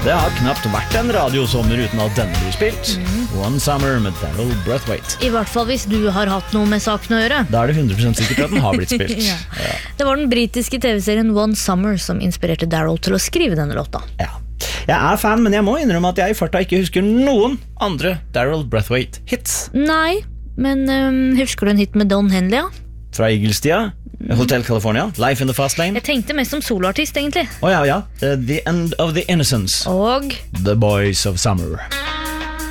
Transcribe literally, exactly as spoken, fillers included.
Det har knapt vært en radiosommer uten at denne blir spilt. Mm. One Summer med Daryl Braithwaite. I hvert fall hvis du har hatt noe med saken å gjøre. Da er det hundre prosent sikkert at den har blitt spilt. ja. Ja. Det var den britiske tv-serien One Summer som inspirerte Daryl til å skrive denne låta. Ja. Jeg er fan, men jeg må innrømme at jeg i farta ikke husker noen andre Daryl Braithwaite-hits. Nei, men um, husker du en hit med Don Henley, ja? Fra Eagle-tida, Hotel California, Life in the Fast Lane. Jeg tenkte mest som soloartist, egentlig. Å oh, ja, ja. Uh, The End of the Innocence. Og The Boys of Summer.